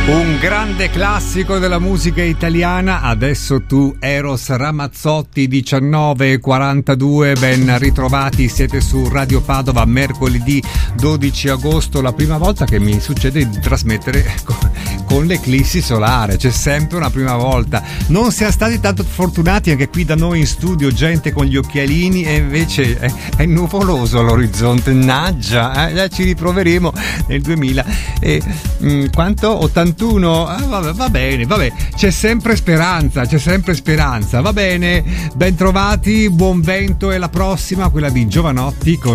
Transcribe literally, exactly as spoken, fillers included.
Un grande classico della musica italiana, adesso tu, Eros Ramazzotti, diciannove e quarantadue, ben ritrovati, siete su Radio Padova, mercoledì dodici agosto, la prima volta che mi succede di trasmettere con l'eclissi solare, c'è sempre una prima volta. Non siamo stati tanto fortunati anche qui da noi in studio, gente con gli occhialini, e invece è, è nuvoloso all'orizzonte, naggia, eh, ci riproveremo nel duemila e mh, quanto? ottantuno? Ah, vabbè, va bene, vabbè, c'è sempre speranza, c'è sempre speranza, va bene, ben trovati, buon vento, e la prossima, quella di Giovanotti con